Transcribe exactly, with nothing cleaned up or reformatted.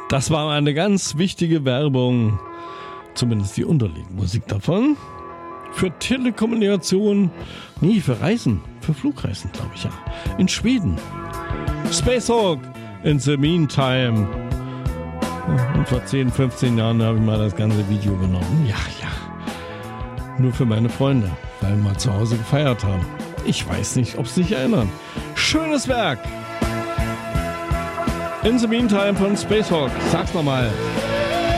Das war eine ganz wichtige Werbung, zumindest die unterliegende Musik davon, für Telekommunikation, nee, für Reisen, für Flugreisen, glaube ich, ja, in Schweden. Spacehawk, in the meantime. Und vor zehn, fünfzehn Jahren habe ich mal das ganze Video genommen. Ja, ja, nur für meine Freunde, weil wir mal zu Hause gefeiert haben. Ich weiß nicht, ob sie sich erinnern. Schönes Werk. In the meantime von Spacehawk. Sag's nochmal.